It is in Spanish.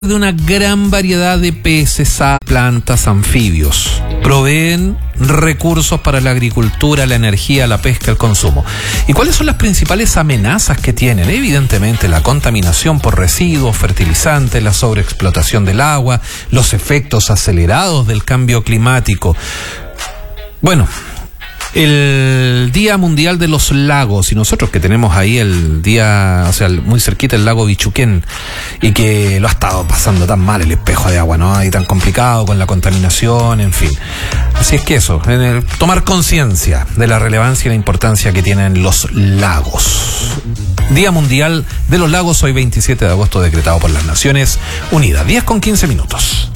de una gran variedad de peces, plantas, anfibios. Proveen recursos para la agricultura, la energía, la pesca, el consumo. ¿Y cuáles son las principales amenazas que tienen? Evidentemente la contaminación por residuos, fertilizantes, la sobreexplotación del agua, los efectos acelerados del cambio climático. Bueno, el Día Mundial de los Lagos, y nosotros que tenemos ahí el día, o sea, muy cerquita el lago Bichuquén, y que lo ha estado pasando tan mal el espejo de agua, ¿no? Y tan complicado con la contaminación, en fin. Así es que eso, tomar conciencia de la relevancia y la importancia que tienen los lagos. Día Mundial de los Lagos, hoy 27 de agosto, decretado por las Naciones Unidas. 10:15.